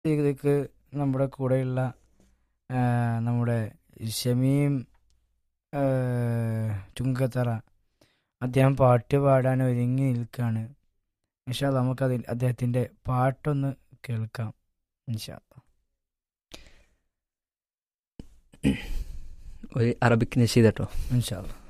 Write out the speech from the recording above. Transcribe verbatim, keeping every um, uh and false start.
ഇതിലേക്ക് നമ്മുടെ കൂടെയുള്ള ആ, നമ്മുടെ ഷമീം ആ, ചുങ്കത്തറ അദ്ദേഹം പാട്ട് പാടാൻ ഒരുങ്ങി നിൽക്കുകയാണ്. ഇൻഷാ അല്ലാ നമുക്ക് അതിൽ അദ്ദേഹത്തിൻ്റെ പാട്ടൊന്ന് കേൾക്കാം. ഇൻഷാ അല്ലാ. ഒരു അറബിക് നഷീദ് കേട്ടോ. ഇൻഷാ അല്ലാ.